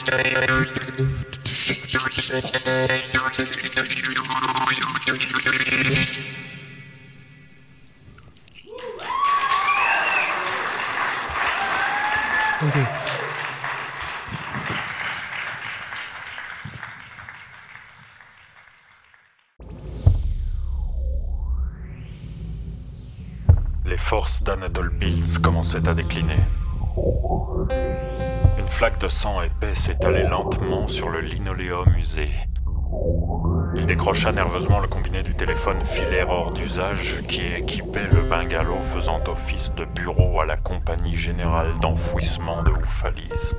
Ok. Les forces d'Anatole Biltz commençaient à décliner. Une flaque de sang épais s'étalait lentement sur le linoléum usé. Il décrocha nerveusement le combiné du téléphone filaire hors d'usage qui équipait le bungalow faisant office de bureau à la compagnie générale d'enfouissement de Oufalise.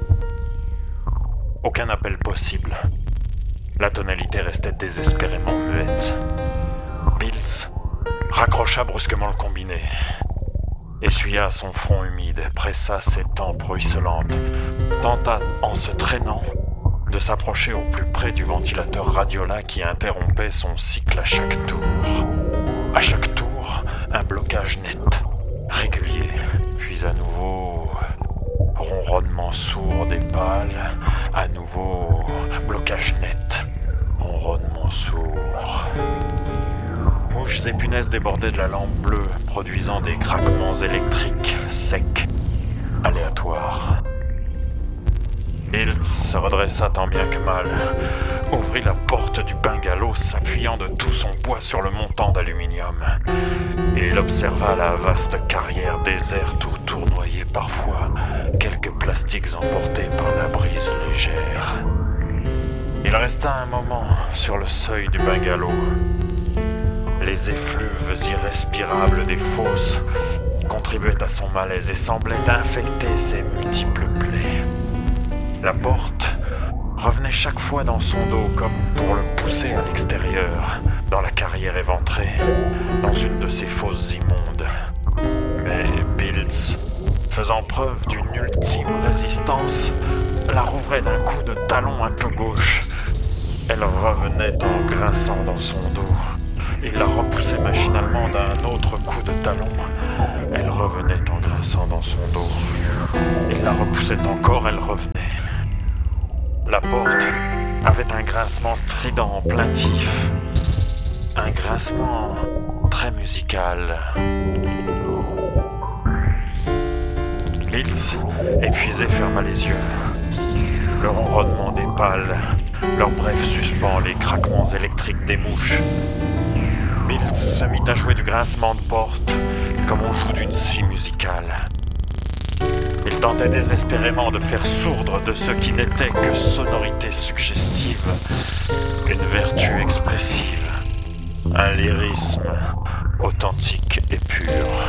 Aucun appel possible. La tonalité restait désespérément muette. Biltz raccrocha brusquement le combiné, essuya son front humide, pressa ses tempes ruisselantes, tenta, en se traînant, de s'approcher au plus près du ventilateur Radiola qui interrompait son cycle à chaque tour. À chaque tour, un blocage net, régulier, puis à nouveau ronronnement sourd des pales, à nouveau blocage net, ronronnement sourd. Mouches et punaises débordaient de la lampe bleue, produisant des craquements électriques, secs, aléatoires. Biltz se redressa tant bien que mal, ouvrit la porte du bungalow, s'appuyant de tout son poids sur le montant d'aluminium. Et il observa la vaste carrière déserte où tournoyaient parfois quelques plastiques emportés par la brise légère. Il resta un moment sur le seuil du bungalow. Les effluves irrespirables des fosses contribuaient à son malaise et semblaient infecter ses multiples plaies. La porte revenait chaque fois dans son dos comme pour le pousser à l'extérieur, dans la carrière éventrée, dans une de ces fosses immondes. Mais Biltz, faisant preuve d'une ultime résistance, la rouvrait d'un coup de talon un peu gauche. Elle revenait en grinçant dans son dos. Il la repoussait machinalement d'un autre coup de talon. Elle revenait en grinçant dans son dos. Il la repoussait encore, elle revenait. La porte avait un grincement strident, plaintif. Un grincement très musical. Biltz, épuisé, ferma les yeux. Le ronronnement des pales, leur bref suspens, les craquements électriques des mouches. Biltz se mit à jouer du grincement de porte, comme on joue d'une scie musicale. Il tentait désespérément de faire sourdre de ce qui n'était que sonorité suggestive, une vertu expressive, un lyrisme authentique et pur.